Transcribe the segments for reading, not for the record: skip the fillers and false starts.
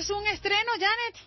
es un estreno, Janet.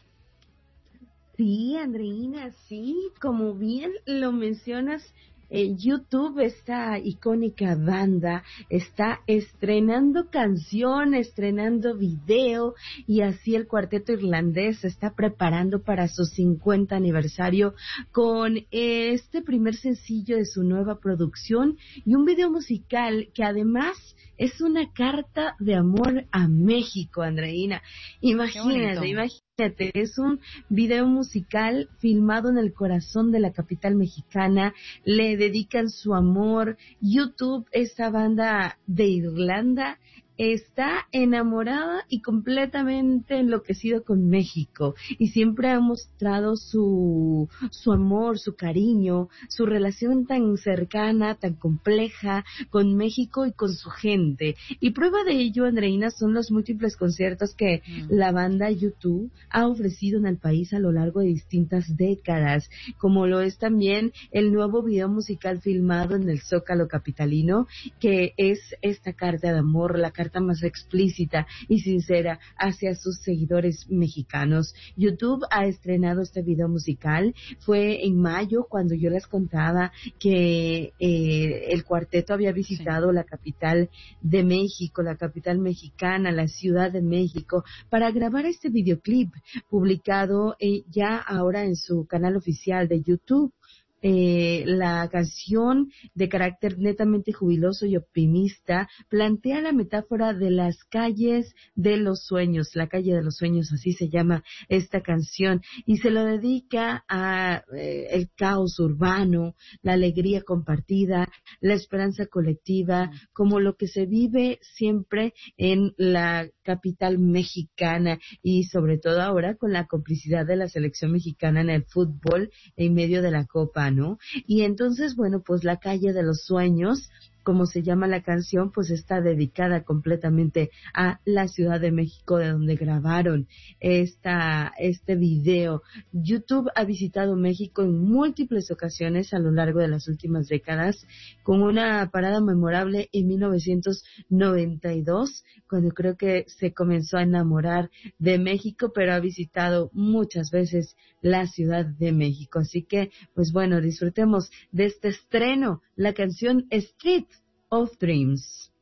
Sí, Andreina, sí, como bien lo mencionas, YouTube, esta icónica banda, está estrenando canción, estrenando video, y así el cuarteto irlandés se está preparando para su 50 aniversario con este primer sencillo de su nueva producción y un video musical que además es una carta de amor a México, Andreina. Imagínate, es un video musical filmado en el corazón de la capital mexicana. Le dedican su amor. YouTube, esta banda de Irlanda, está enamorada y completamente enloquecido con México, y siempre ha mostrado su amor, su cariño, su relación tan cercana, tan compleja con México y con su gente. Y prueba de ello, Andreina, son los múltiples conciertos que la banda YouTube ha ofrecido en el país a lo largo de distintas décadas, como lo es también el nuevo video musical filmado en el Zócalo capitalino, que es esta carta de amor, la carta más explícita y sincera hacia sus seguidores mexicanos. YouTube ha estrenado este video musical. Fue en mayo cuando yo les contaba que el cuarteto había visitado la capital de México, la capital mexicana, la Ciudad de México, para grabar este videoclip publicado ya ahora en su canal oficial de YouTube. La canción, de carácter netamente jubiloso y optimista, plantea la metáfora de las calles de los sueños, la calle de los sueños, así se llama esta canción, y se lo dedica a el caos urbano, la alegría compartida, la esperanza colectiva, como lo que se vive siempre en la capital mexicana, y sobre todo ahora con la complicidad de la selección mexicana en el fútbol en medio de la Copa, ¿no? Y entonces, bueno, pues la calle de los sueños, como se llama la canción, pues está dedicada completamente a la Ciudad de México, de donde grabaron este video. YouTube ha visitado México en múltiples ocasiones a lo largo de las últimas décadas, con una parada memorable en 1992, cuando creo que se comenzó a enamorar de México, pero ha visitado muchas veces la Ciudad de México. Así que, pues bueno, disfrutemos de este estreno, la canción Street of Dreams.